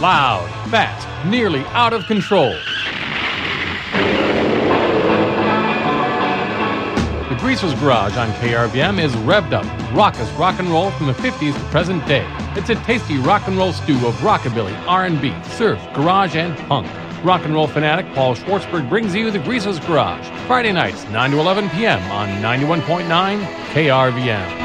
Loud, fast, nearly out of control. The Greaser's Garage on KRVM is revved up, raucous rock and roll from the 50s to present day. It's a tasty rock and roll stew of rockabilly, R&B, surf, garage, and punk. Rock and roll fanatic Paul Schwartzberg brings you The Greaser's Garage, Friday nights, 9 to 11 p.m. on 91.9 KRVM.